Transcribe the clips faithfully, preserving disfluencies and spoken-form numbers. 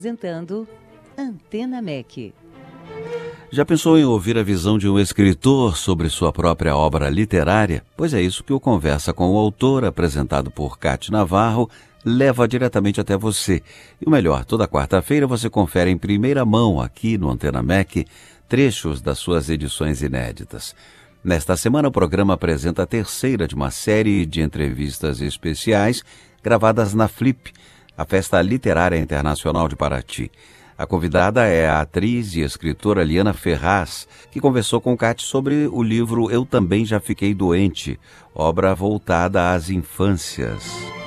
Apresentando Antena M E C. Já pensou em ouvir a visão de um escritor sobre sua própria obra literária? Pois é isso que o Conversa com o Autor, apresentado por Cátia Navarro, leva diretamente até você. E o melhor, toda quarta-feira você confere em primeira mão aqui no Antena M E C trechos das suas edições inéditas. Nesta semana o programa apresenta a terceira de uma série de entrevistas especiais gravadas na Flip, a Festa Literária Internacional de Paraty. A convidada é a atriz e escritora Liana Ferraz, que conversou com Cátia sobre o livro Eu Também Já Fiquei Doente, obra voltada às infâncias.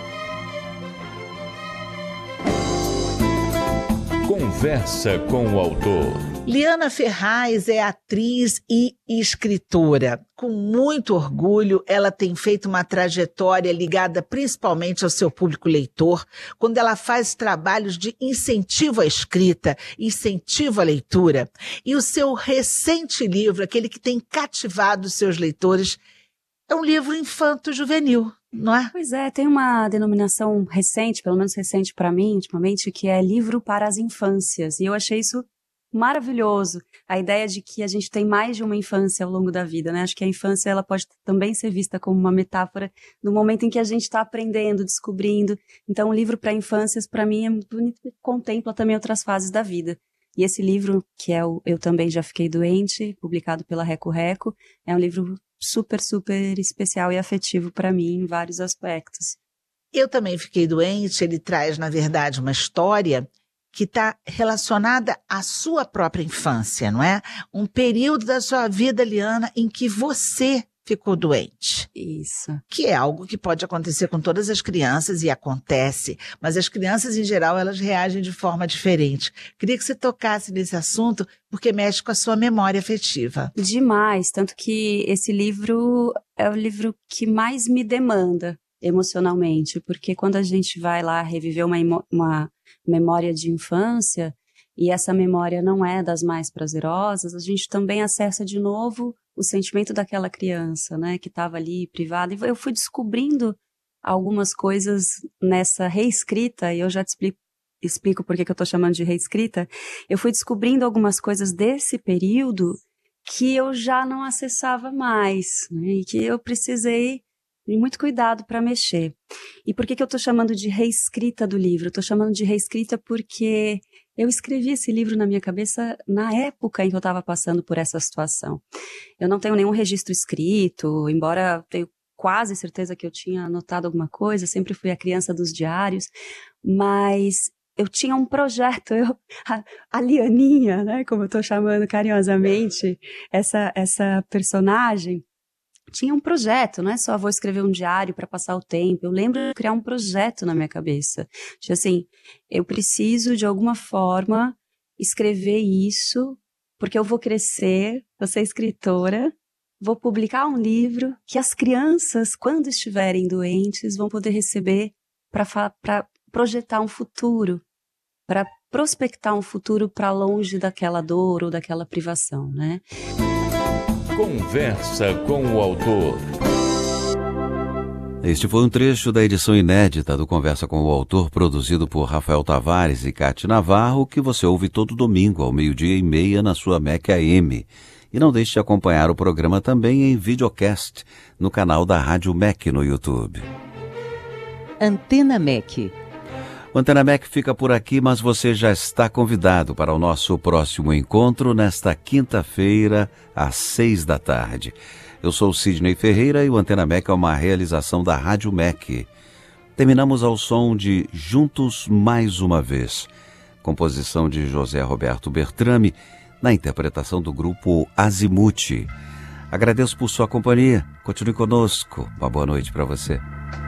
Conversa com o Autor. Liana Ferraz é atriz e escritora. Com muito orgulho, ela tem feito uma trajetória ligada principalmente ao seu público leitor, quando ela faz trabalhos de incentivo à escrita, incentivo à leitura. E o seu recente livro, aquele que tem cativado os seus leitores, é um livro infanto-juvenil, não é? Pois é, tem uma denominação recente, pelo menos recente para mim, ultimamente, que é livro para as infâncias. E eu achei isso maravilhoso, a ideia de que a gente tem mais de uma infância ao longo da vida, né? Acho que a infância ela pode também ser vista como uma metáfora no momento em que a gente está aprendendo, descobrindo. Então, o livro para infâncias, para mim, é muito bonito, porque contempla também outras fases da vida. E esse livro, que é o Eu Também Já Fiquei Doente, publicado pela Reco Reco, é um livro super, super especial e afetivo para mim em vários aspectos. Eu Também Fiquei Doente, ele traz, na verdade, uma história que está relacionada à sua própria infância, não é? Um período da sua vida, Liana, em que você ficou doente. Isso. Que é algo que pode acontecer com todas as crianças e acontece, mas as crianças, em geral, elas reagem de forma diferente. Queria que você tocasse nesse assunto, porque mexe com a sua memória afetiva. Demais, tanto que esse livro é o livro que mais me demanda emocionalmente, porque quando a gente vai lá reviver uma, uma memória de infância, e essa memória não é das mais prazerosas, a gente também acessa de novo o sentimento daquela criança, né, que estava ali privada. E eu fui descobrindo algumas coisas nessa reescrita, e eu já te explico, explico por que eu estou chamando de reescrita. Eu fui descobrindo algumas coisas desse período que eu já não acessava mais, né, e que eu precisei de muito cuidado para mexer. E por que que eu estou chamando de reescrita do livro? Estou chamando de reescrita porque eu escrevi esse livro na minha cabeça na época em que eu estava passando por essa situação. Eu não tenho nenhum registro escrito, embora eu tenha quase certeza que eu tinha anotado alguma coisa, sempre fui a criança dos diários, mas eu tinha um projeto, eu, a, a Lianinha, né, como eu estou chamando carinhosamente, essa, essa personagem, tinha um projeto, não é só vou escrever um diário para passar o tempo. Eu lembro de criar um projeto na minha cabeça. De assim, eu preciso de alguma forma escrever isso, porque eu vou crescer, vou ser escritora, vou publicar um livro que as crianças, quando estiverem doentes, vão poder receber para projetar um futuro, para prospectar um futuro para longe daquela dor ou daquela privação, né? Conversa com o Autor. Este foi um trecho da edição inédita do Conversa com o Autor, produzido por Rafael Tavares e Cátia Navarro, que você ouve todo domingo, ao meio-dia e meia, na sua M E C A M. E não deixe de acompanhar o programa também em videocast, no canal da Rádio M E C no YouTube. Antena M E C. O Antena M E C fica por aqui, mas você já está convidado para o nosso próximo encontro nesta quinta-feira, às seis da tarde. Eu sou Sidney Ferreira e o Antena M E C é uma realização da Rádio M E C. Terminamos ao som de Juntos Mais Uma Vez, composição de José Roberto Bertrame, na interpretação do grupo Azimuth. Agradeço por sua companhia. Continue conosco. Uma boa noite para você.